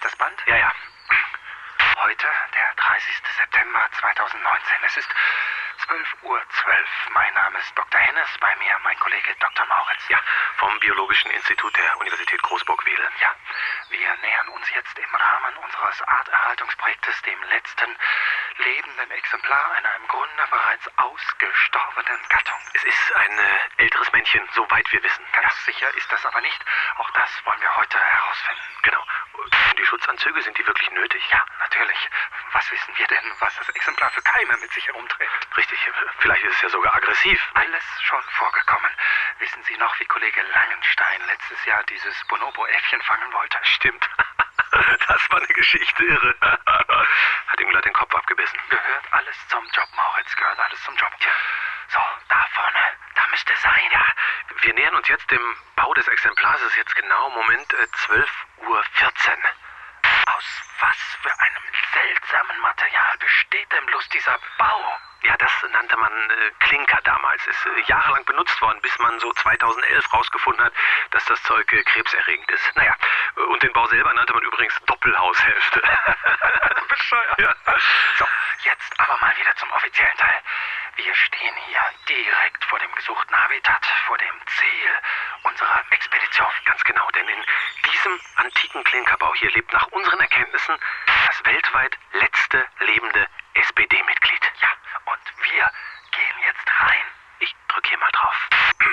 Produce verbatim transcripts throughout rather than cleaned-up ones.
das Band? Ja, ja. Heute, der dreißigste September zweitausendneunzehn. Es ist zwölf Uhr zwölf. Mein Name ist Doktor Hennes, bei mir mein Kollege Doktor Mauritz. Ja, vom Biologischen Institut der Universität Großburg-Wedel. Ja, wir nähern uns jetzt im Rahmen unseres Arterhaltungsprojektes dem letzten lebenden Exemplar einer im Grunde bereits ausgestorbenen Gattung. Es ist ein äh, älteres Männchen, soweit wir wissen. Ganz ja. sicher ist das aber nicht. Auch das wollen wir heute herausfinden. Genau. Die Schutzanzüge, sind die wirklich nötig? Ja, natürlich. Was wissen wir denn, was das Exemplar für Keime mit sich herumträgt? Richtig. Vielleicht ist es ja sogar aggressiv. Alles schon vorgekommen. Wissen Sie noch, wie Kollege Langenstein letztes Jahr dieses Bonobo-Äffchen fangen wollte? Stimmt. Das war eine Geschichte, irre. Hat ihm gleich den Kopf abgebissen. Gehört alles zum Job, Mauritz. Gehört alles zum Job. Tja. So, da vorne. Da müsste es sein. Ja, wir nähern uns jetzt dem Bau des Exemplars. Es ist jetzt genau, Moment, äh, zwölf Uhr vierzehn. Aus was für einem seltsamen Material besteht denn bloß dieser Bau? Ja, das nannte man äh, Klinker damals. Ist äh, jahrelang benutzt worden, bis man so zweitausendelf rausgefunden hat, dass das Zeug äh, krebserregend ist. Naja, äh, und den Bau selber nannte man übrigens Doppelhaushälfte. Bescheuert. Ja. So, jetzt aber mal wieder zum offiziellen Teil. Wir stehen hier direkt vor dem gesuchten Habitat, vor dem Ziel unserer Expedition. Ganz genau, denn in diesem antiken Klinkerbau hier lebt nach unseren Erkenntnissen das weltweit letzte lebende S P D-Mitglied. Ja, und wir gehen jetzt rein. Ich drücke hier mal drauf.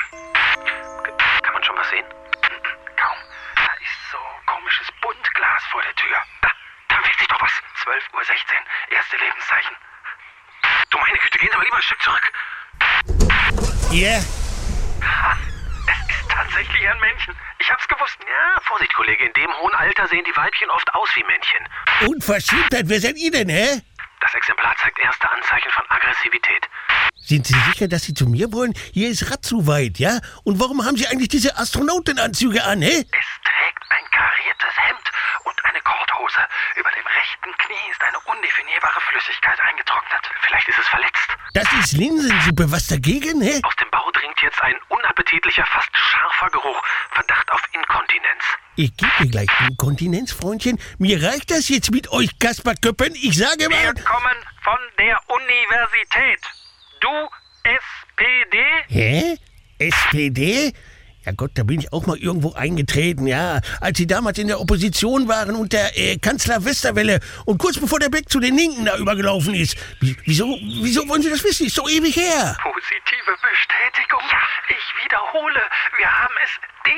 Kann man schon was sehen? Kaum. Da ist so komisches Buntglas vor der Tür. Da, da bewegt sich doch was. zwölf Uhr sechzehn, erste Lebenszeichen. Du meine Güte, gehen Sie mal lieber ein Stück zurück. Ja? Ha, es ist tatsächlich ein Männchen. Ich hab's gewusst. Ja, Vorsicht, Kollege. In dem hohen Alter sehen die Weibchen oft aus wie Männchen. Unverschämtheit, wer seid ihr denn, hä? Das Exemplar zeigt erste Anzeichen von Aggressivität. Sind Sie sicher, dass Sie zu mir wollen? Hier ist Rad zu weit, ja? Und warum haben Sie eigentlich diese Astronautenanzüge an, hä? Es trägt ein kariertes Hemd und eine Korthose. Über dem rechten Knie ist eine undefinierbare Flüssigkeit eingetrocknet. Vielleicht ist es verletzt. Das ist Linsensuppe, was dagegen, hä? Aus dem Bau dringt jetzt ein unappetitlicher, fast scharfer Geruch. Verdacht auf Inkontinenz. Ich gebe dir gleich Inkontinenz, Freundchen. Mir reicht das jetzt mit euch Kasperköppen. Ich sage mal... Wir kommen von der Universität. Du S P D? Hä? S P D? Ja Gott, da bin ich auch mal irgendwo eingetreten, ja. Als Sie damals in der Opposition waren und der äh, Kanzler Westerwelle und kurz bevor der Beck zu den Linken da übergelaufen ist. Wie, wieso, wieso wollen Sie das wissen? Ist so ewig her. Positive Bestätigung. Ja, ich wiederhole, wir haben es